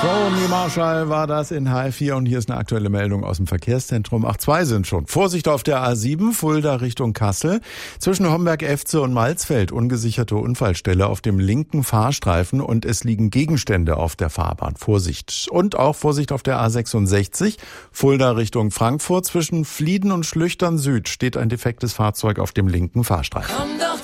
Tony Marshall war das in H4 und hier ist eine aktuelle Meldung aus dem Verkehrszentrum. 2 sind schon. Vorsicht auf der A7, Fulda Richtung Kassel. Zwischen Homberg-Efze und Malzfeld ungesicherte Unfallstelle auf dem linken Fahrstreifen und es liegen Gegenstände auf der Fahrbahn. Vorsicht. Und auch Vorsicht auf der A66, Fulda Richtung Frankfurt. Zwischen Flieden und Schlüchtern Süd steht ein defektes Fahrzeug auf dem linken Fahrstreifen.